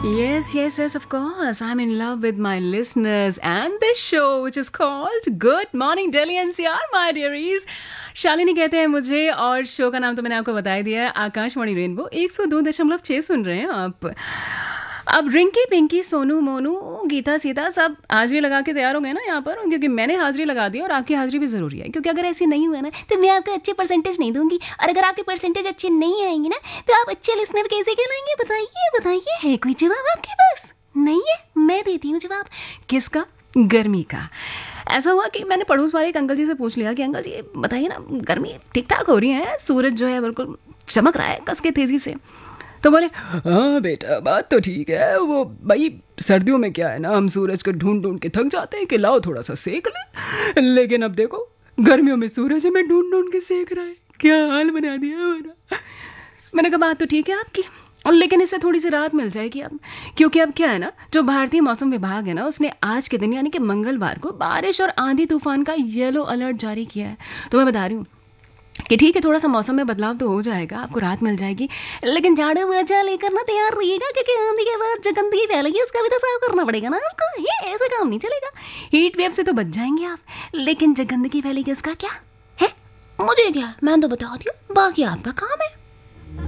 Yes, of course. I'm in love with my listeners and this show, which is called Good Morning Delhi NCR, my dearies. Shalini कहते हैं मुझे, और show का नाम तो मैंने आपको बता ही दिया है, आकाशवाणी रेनबो 102.6 सुन रहे हैं आप. अब रिंकी पिंकी सोनू मोनू गीता सीता सब हाजिरी लगा के तैयार हो गए ना यहाँ पर, क्योंकि मैंने हाजिरी लगा दी और आपकी हाजिरी भी ज़रूरी है, क्योंकि अगर ऐसे नहीं हुआ ना तो मैं आपको अच्छे परसेंटेज नहीं दूंगी, और अगर आपके परसेंटेज अच्छे नहीं आएंगे ना तो आप अच्छे लिसनर कैसे कहलाएंगे? बताइए है कोई जवाब आपके पास? नहीं है? मैं देती हूँ जवाब. किसका? गर्मी का. ऐसा हुआ कि मैंने पड़ोस वाले एक अंकल जी से पूछ लिया कि अंकल जी बताइए ना, गर्मी ठीक ठाक हो रही है, सूरज जो है बिल्कुल चमक रहा है कस के तेज़ी से. तो बोले हाँ बेटा बात तो ठीक है, वो भाई सर्दियों में क्या है ना, हम सूरज को ढूंढ ढूंढ के थक जाते हैं कि लाओ थोड़ा सा सेक ले, लेकिन अब देखो गर्मियों में सूरज हमें ढूंढ ढूंढ के सेक रहा है, क्या हाल बना दिया हमारा. मैंने कहा बात तो ठीक है आपकी, लेकिन इससे थोड़ी सी राहत मिल जाएगी अब, क्योंकि अब क्या है ना, जो भारतीय मौसम विभाग है ना, उसने आज के दिन यानी कि मंगलवार को बारिश और आंधी तूफान का येलो अलर्ट जारी किया है. तो मैं बता रही हूँ कि ठीक है, थोड़ा सा मौसम में बदलाव तो हो जाएगा, आपको राहत मिल जाएगी, लेकिन झाड़ू मजा लेकर ना तैयार रहिएगा, क्योंकि आंधी के बाद जो गंदगी फैलेगी उसका भी तो साफ करना पड़ेगा ना आपको. ये ऐसे काम नहीं चलेगा. हीट वेव से तो बच जाएंगे आप, लेकिन जो गंदगी फैलेगी उसका क्या है? मुझे क्या, मैं तो बता दिया, बाकी आपका काम है.